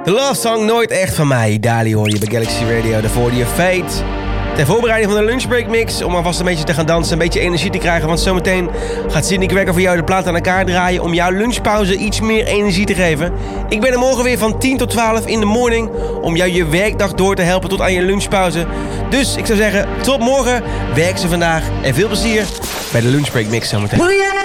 De love song Nooit Echt van mij. Dali hoor je bij Galaxy Radio. Daarvoor je Fate. Ter voorbereiding van de lunchbreak mix. Om alvast een beetje te gaan dansen. Een beetje energie te krijgen. Want zometeen gaat Sydney Kwekker voor jou de plaat aan elkaar draaien. Om jouw lunchpauze iets meer energie te geven. Ik ben er morgen weer van 10 tot 12 in de morning. Om jou je werkdag door te helpen tot aan je lunchpauze. Dus ik zou zeggen, tot morgen. Werk ze vandaag. En veel plezier bij de lunchbreak mix zometeen.